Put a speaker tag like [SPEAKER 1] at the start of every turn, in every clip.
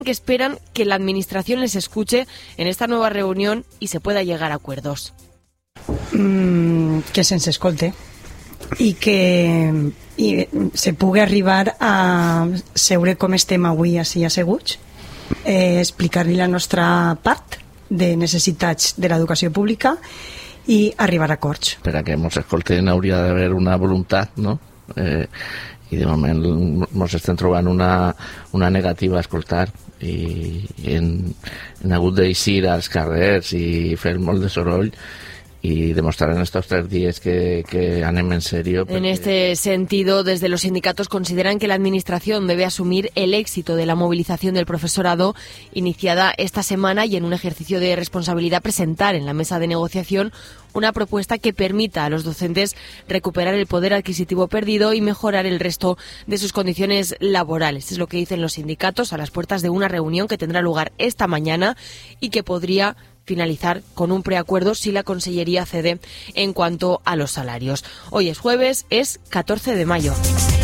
[SPEAKER 1] que esperan que la Administración les escuche en esta nueva reunión y se pueda llegar a acuerdos.
[SPEAKER 2] Que se'ns escolte i que se pugui arribar a seure com estem avui així asseguts, explicar-li la nostra part de necessitats de l'educació pública i arribar a acords.
[SPEAKER 3] Per a que ens escolten hauria d'haver una voluntat, no? I de moment ens estem trobant una negativa a escoltar i hem hagut d'eixir als carrers i fer molt de soroll y demostrar en estos 3 días que anem en serio.
[SPEAKER 1] En este sentido, desde los sindicatos consideran que la Administración debe asumir el éxito de la movilización del profesorado iniciada esta semana y en un ejercicio de responsabilidad presentar en la mesa de negociación una propuesta que permita a los docentes recuperar el poder adquisitivo perdido y mejorar el resto de sus condiciones laborales. Es lo que dicen los sindicatos a las puertas de una reunión que tendrá lugar esta mañana y que podría finalizar con un preacuerdo si la Consellería cede en cuanto a los salarios. Hoy es jueves, es 14 de mayo.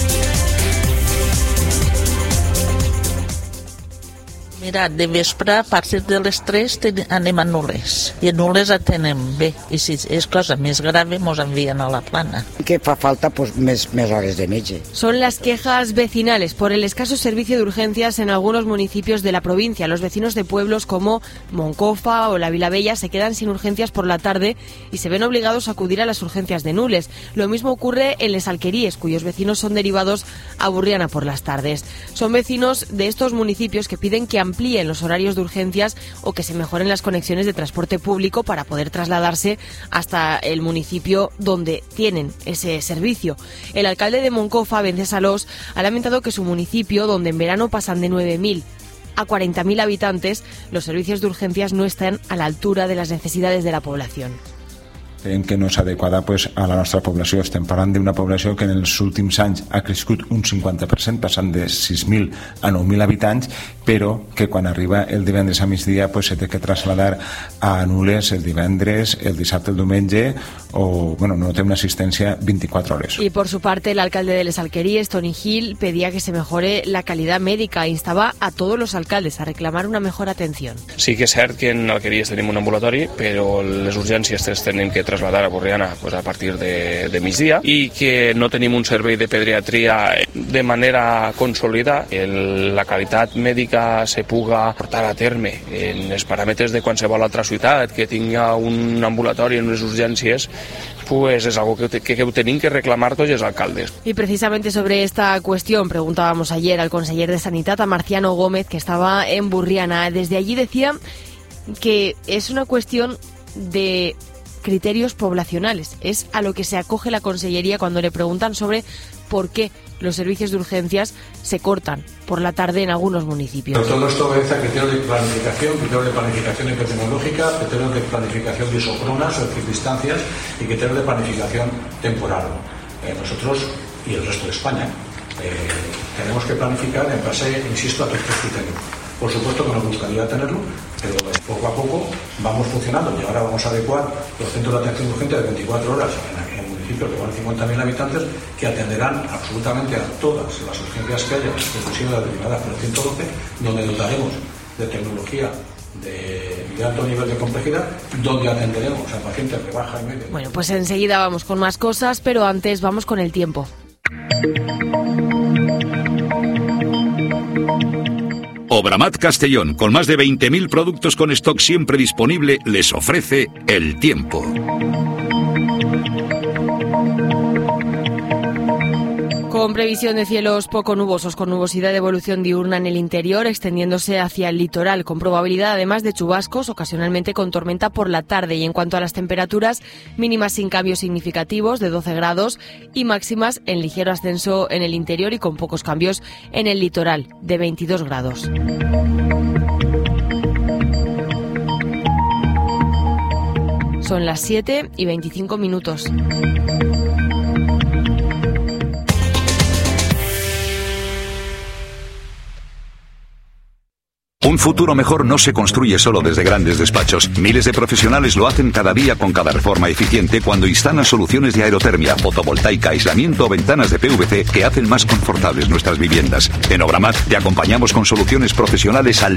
[SPEAKER 4] Mira, de vespre, a partir de les 3 anem a Nules. I a Nules atenem bé. I si és cosa més grave, mos envien a la Plana.
[SPEAKER 5] Que fa falta pues, més hores de metge.
[SPEAKER 1] Son las quejas vecinales por el escaso servicio de urgencias en algunos municipios de la provincia. Los vecinos de pueblos como Moncofa o la Vilabella se quedan sin urgencias por la tarde y se ven obligados a acudir a las urgencias de Nules. Lo mismo ocurre en Les Alqueries, cuyos vecinos son derivados a Burriana por las tardes. Son vecinos de estos municipios que piden que amplíen los horarios de urgencias o que se mejoren las conexiones de transporte público para poder trasladarse hasta el municipio donde tienen ese servicio. El alcalde de Moncofa, Vencesalós, ha lamentado que su municipio, donde en verano pasan de 9.000 a 40.000 habitantes, los servicios de urgencias no están a la altura de las necesidades de la población.
[SPEAKER 6] Creiem que no és adequada a la nostra població. Estem parlant d'una població que en els últims anys ha crescut un 50%, passant de 6.000 a 9.000 habitants, però que quan arriba el divendres a migdia se té que trasladar a Nules el divendres, el dissabte, el diumenge, o no té una asistencia 24 horas.
[SPEAKER 1] Y por su parte, el alcalde de Les Alqueries, Tony Gil, pedía que se mejore la calidad médica e instaba a todos los alcaldes a reclamar una mejor atención.
[SPEAKER 7] Sí que és cert que en Alqueries tenim un ambulatori, però les urgències les tenim que trasladar a Burriana a partir de migdia i que no tenim un servei de pediatria de manera consolidada. La qualitat mèdica se puga portar a terme en els paràmetres de qualsevol altra ciutat que tinga un ambulatori en les urgències, pues es algo que tenim que reclamar tots els alcaldes.
[SPEAKER 1] Y precisamente sobre esta cuestión preguntábamos ayer al conseller de Sanitat, a Marciano Gómez, que estaba en Burriana. Desde allí decía que es una cuestión de criterios poblacionales. Es a lo que se acoge la Consellería cuando le preguntan sobre por qué los servicios de urgencias se cortan por la tarde en algunos municipios.
[SPEAKER 8] Todo esto obedece a criterios de planificación epidemiológica, criterios de planificación de isocronas o equidistancias y criterios de planificación temporal. Nosotros y el resto de España tenemos que planificar en base, insisto, a todos estos criterios. Por supuesto que nos gustaría tenerlo, pero poco a poco vamos funcionando y ahora vamos a adecuar los centros de atención urgente de 24 horas en municipios que van 50.000 habitantes que atenderán absolutamente a todas las urgencias que haya, inclusive las derivadas por el 112, donde dotaremos de tecnología de alto nivel de complejidad, donde atenderemos a pacientes de baja y media.
[SPEAKER 1] Bueno, pues enseguida vamos con más cosas, pero antes vamos con el tiempo.
[SPEAKER 9] Obramat Castellón, con más de 20.000 productos con stock siempre disponible, les ofrece el tiempo.
[SPEAKER 1] Con previsión de cielos poco nubosos, con nubosidad de evolución diurna en el interior, extendiéndose hacia el litoral, con probabilidad además de chubascos, ocasionalmente con tormenta por la tarde. Y en cuanto a las temperaturas, mínimas sin cambios significativos de 12 grados y máximas en ligero ascenso en el interior y con pocos cambios en el litoral, de 22 grados. Son las 7:25.
[SPEAKER 9] Un futuro mejor no se construye solo desde grandes despachos. Miles de profesionales lo hacen cada día con cada reforma eficiente cuando instalan soluciones de aerotermia, fotovoltaica, aislamiento o ventanas de PVC que hacen más confortables nuestras viviendas. En Obramat te acompañamos con soluciones profesionales al